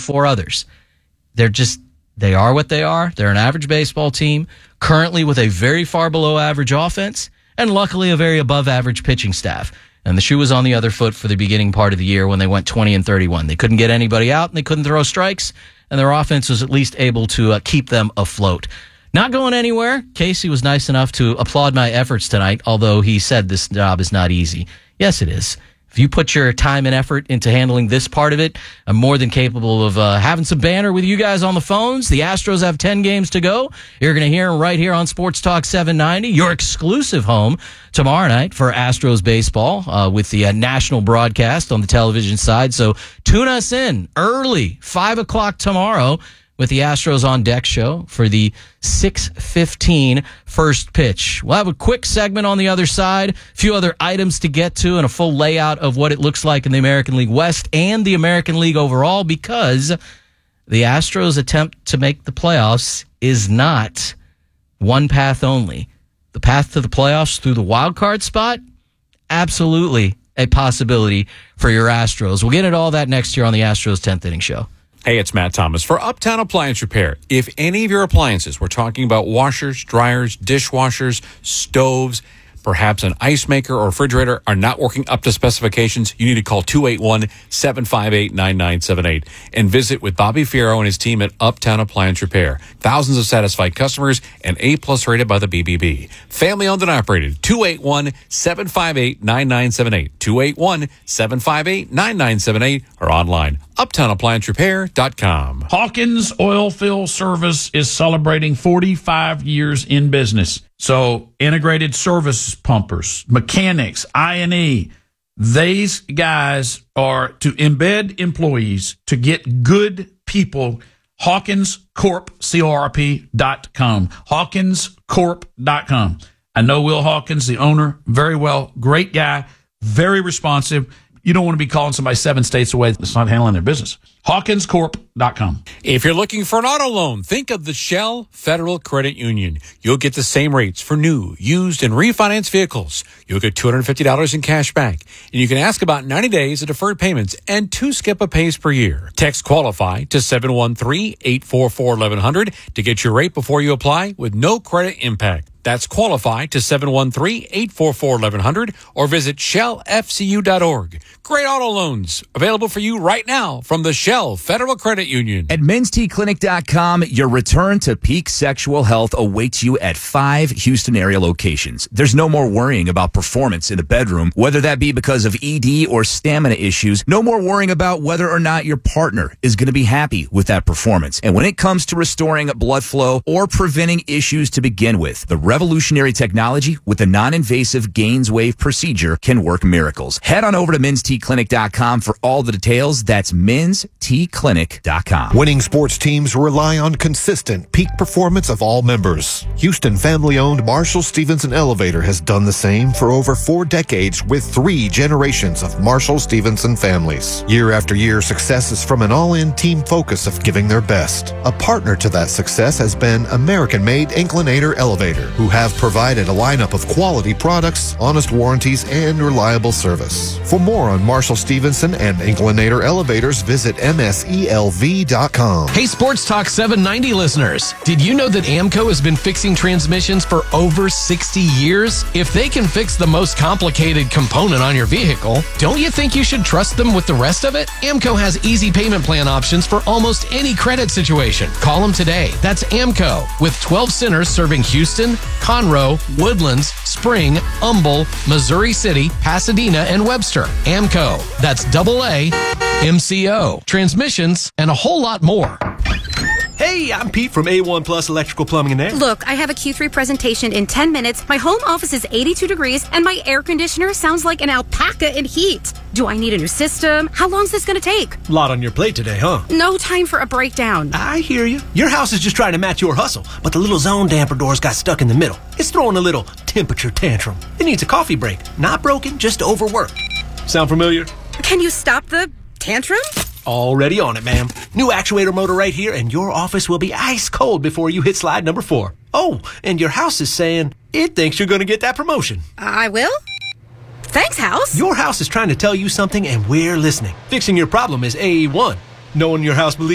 4 others. They are what they are. They're an average baseball team, currently with a very far below average offense, and luckily a very above average pitching staff. And the shoe was on the other foot for the beginning part of the year when they went 20-31. They couldn't get anybody out, and they couldn't throw strikes, and their offense was at least able to keep them afloat. Not going anywhere. Casey was nice enough to applaud my efforts tonight, although he said this job is not easy. Yes, it is. If you put your time and effort into handling this part of it, I'm more than capable of having some banter with you guys on the phones. The Astros have 10 games to go. You're going to hear them right here on Sports Talk 790, your exclusive home tomorrow night for Astros baseball with the national broadcast on the television side. So tune us in early, 5 o'clock tomorrow, with the Astros on Deck show for the 6:15 first pitch. We'll have a quick segment on the other side, a few other items to get to, and a full layout of what it looks like in the American League West and the American League overall, because the Astros' attempt to make the playoffs is not one path only. The path to the playoffs through the wild card spot, absolutely a possibility for your Astros. We'll get into all that next year on the Astros 10th Inning Show. Hey, it's Matt Thomas for Uptown Appliance Repair. If any of your appliances, we're talking about washers, dryers, dishwashers, stoves, perhaps an ice maker or refrigerator, are not working up to specifications, you need to call 281-758-9978 and visit with Bobby Fierro and his team at Uptown Appliance Repair. Thousands of satisfied customers and A+ rated by the BBB. Family owned and operated. 281-758-9978. 281-758-9978 or online. UptownApplianceRepair.com. Hawkins Oilfield Service is celebrating 45 years in business. So integrated service pumpers, mechanics, I&E, these guys are to embed employees to get good people. HawkinsCorp.com. HawkinsCorp.com. I know Will Hawkins, the owner, very well. Great guy, very responsive. You don't want to be calling somebody 7 states away that's not handling their business. HawkinsCorp.com. If you're looking for an auto loan, think of the Shell Federal Credit Union. You'll get the same rates for new, used, and refinanced vehicles. You'll get $250 in cash back. And you can ask about 90 days of deferred payments and 2 skip-a pays per year. Text QUALIFY to 713-844-1100 to get your rate before you apply with no credit impact. That's QUALIFY to 713-844-1100 or visit shellfcu.org. Great auto loans available for you right now from the Shell Federal Credit Union. At mensteclinic.com, your return to peak sexual health awaits you at 5 Houston area locations. There's no more worrying about performance in the bedroom, whether that be because of ED or stamina issues. No more worrying about whether or not your partner is going to be happy with that performance. And when it comes to restoring blood flow or preventing issues to begin with, the revolutionary technology with the non-invasive GainsWave procedure can work miracles. Head on over to mensteclinic.com for all the details. That's mensteclinic.com. Winning sports teams rely on consistent peak performance of all members. Houston family-owned Marshall Stevenson Elevator has done the same for over 4 decades with 3 generations of Marshall Stevenson families. Year after year, success is from an all-in team focus of giving their best. A partner to that success has been American-made Inclinator Elevator, who have provided a lineup of quality products, honest warranties, and reliable service. For more on Marshall Stevenson and Inclinator Elevators, visit mselv.com. Hey, Sports Talk 790 listeners. Did you know that AMCO has been fixing transmissions for over 60 years? If they can fix the most complicated component on your vehicle, don't you think you should trust them with the rest of it? AMCO has easy payment plan options for almost any credit situation. Call them today. That's AMCO, with 12 centers serving Houston, Conroe, Woodlands, Spring, Humble, Missouri City, Pasadena, and Webster. AMCO. That's AAMCO. Transmissions and a whole lot more. Hey, I'm Pete from A1 Plus Electrical Plumbing and Air. Look, I have a Q3 presentation in 10 minutes. My home office is 82 degrees, and my air conditioner sounds like an alpaca in heat. Do I need a new system? How long is this going to take? A lot on your plate today, huh? No time for a breakdown. I hear you. Your house is just trying to match your hustle, but the little zone damper doors got stuck in the middle. It's throwing a little temperature tantrum. It needs a coffee break. Not broken, just overworked. Sound familiar? Can you stop the tantrum? Already on it, ma'am. New actuator motor right here, and your office will be ice cold before you hit slide number 4. Oh, and your house is saying it thinks you're going to get that promotion. I will? Thanks, house. Your house is trying to tell you something, and we're listening. Fixing your problem is A1. Knowing your house believes